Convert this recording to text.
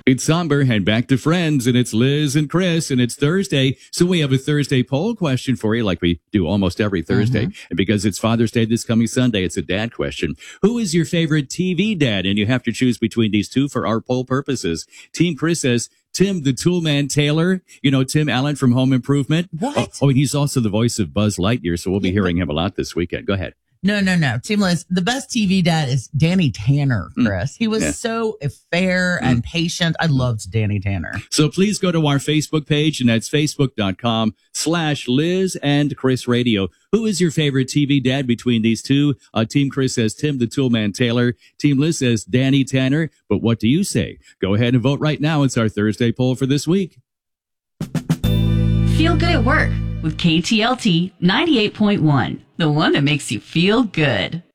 It's somber and back to friends, and it's Liz and Chris, and it's Thursday. So we have a Thursday poll question for you, like we do almost every Thursday. And because it's Father's Day this coming Sunday, it's a dad question. Who is your favorite TV dad? And you have to choose between these two for our poll purposes. Team Chris says Tim the Toolman Taylor, Tim Allen from Home Improvement. What? Oh, and he's also the voice of Buzz Lightyear, so we'll be hearing him a lot this weekend. Go ahead. No. Team Liz, the best TV dad is Danny Tanner, Chris. He was so fair and patient. I loved Danny Tanner. So please go to our Facebook page, and that's facebook.com/Liz and Chris Radio. Who is your favorite TV dad between these two? Team Chris says Tim the Toolman Taylor. Team Liz says Danny Tanner. But what do you say? Go ahead and vote right now. It's our Thursday poll for this week. Feel good at work with KTLT 98.1, the one that makes you feel good.